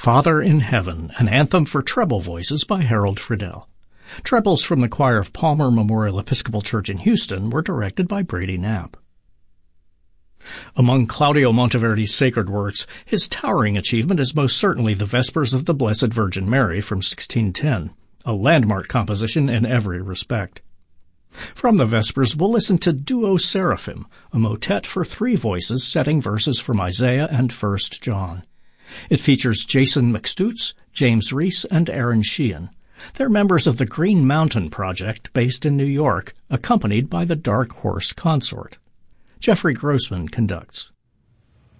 Father in Heaven, an anthem for treble voices by Harold Friedel. Trebles from the choir of Palmer Memorial Episcopal Church in Houston were directed by Brady Knapp. Among Claudio Monteverdi's sacred works, his towering achievement is most certainly the Vespers of the Blessed Virgin Mary from 1610, a landmark composition in every respect. From the Vespers, we'll listen to Duo Seraphim, a motet for three voices setting verses from Isaiah and 1 John. It features Jason McStutz, James Reese, and Aaron Sheehan. They're members of the Green Mountain Project based in New York, accompanied by the Dark Horse Consort. Jeffrey Grossman conducts.